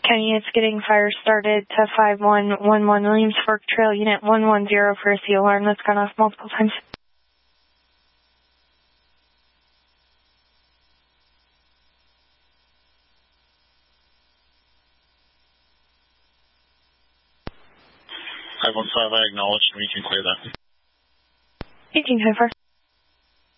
Kenny, it's getting fire started to 5111 Williams Fork Trail, Unit 110 for a C alarm that's gone off multiple times. I acknowledge, and we can clear that. 18 10-4.